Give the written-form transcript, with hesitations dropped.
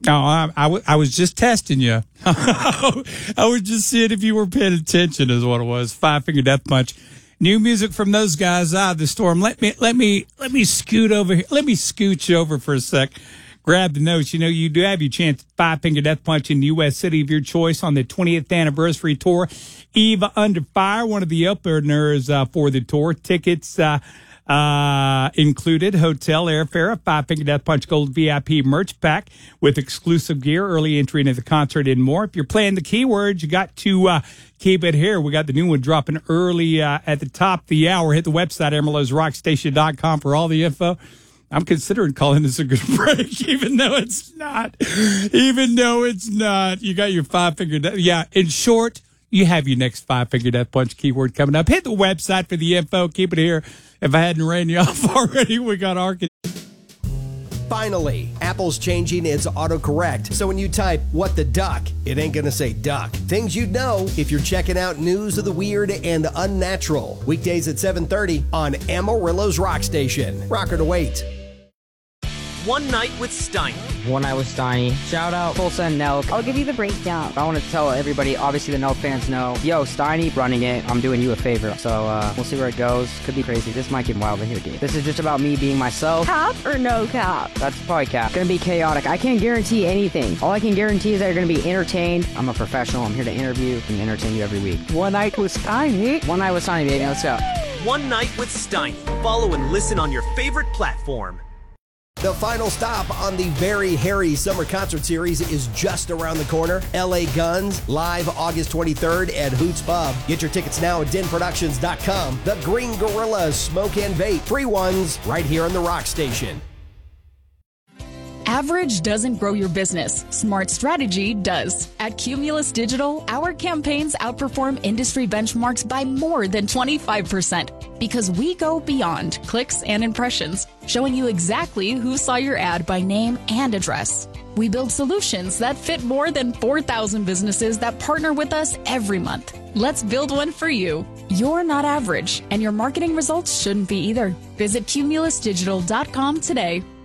No, I was just testing you. I was just seeing if you were paying attention is what it was. Five Finger Death Punch. New music from those guys out of the storm. Let me scoot over here. Let me scoot you over for a sec. Grab the notes. You know, you do have your chance at Five Finger Death Punch in the U.S. city of your choice on the 20th anniversary tour. Eva Under Fire, one of the openers for the tour. Tickets included hotel, airfare, a Five Finger Death Punch Gold VIP merch pack with exclusive gear, early entry into the concert, and more. If you're playing the keywords, you got to keep it here. We got the new one dropping early at the top of the hour. Hit the website, AmarylosRockStation.com for all the info. I'm considering calling this a good break, even though it's not. Even though it's not. You got your Five Finger Death. Yeah, in short, you have your next Five Finger Death Punch keyword coming up. Hit the website for the info. Keep it here. If I hadn't ran you off already, we got Arkansas. Finally, Apple's changing its autocorrect, so when you type "what the duck," it ain't gonna say duck. Things you'd know if you're checking out news of the weird and unnatural. Weekdays at 7:30 on Amarillo's Rock Station. Rocker to wait. One Night with Steiny. One Night with Steiny. Shout out Tulsa and Nelk. I'll give you the breakdown. I want to tell everybody, obviously the Nelk fans know, yo, Steiny running it, I'm doing you a favor. So we'll see where it goes. Could be crazy. This might get wild in here, dude. This is just about me being myself. Cap or no cap? That's probably cap. Gonna be chaotic. I can't guarantee anything. All I can guarantee is that you're gonna be entertained. I'm a professional. I'm here to interview and entertain you every week. One Night with Steiny. One Night with Steiny, baby. Let's go. One Night with Steiny. Follow and listen on your favorite platform. The final stop on the Very Hairy Summer Concert Series is just around the corner. LA Guns, live August 23rd at Hoots Pub. Get your tickets now at denproductions.com. The Green Gorilla Smoke and Vape. Free ones right here on the Rock Station. Average doesn't grow your business. Smart strategy does. At Cumulus Digital, our campaigns outperform industry benchmarks by more than 25% because we go beyond clicks and impressions, showing you exactly who saw your ad by name and address. We build solutions that fit more than 4,000 businesses that partner with us every month. Let's build one for you. You're not average, and your marketing results shouldn't be either. Visit cumulusdigital.com today.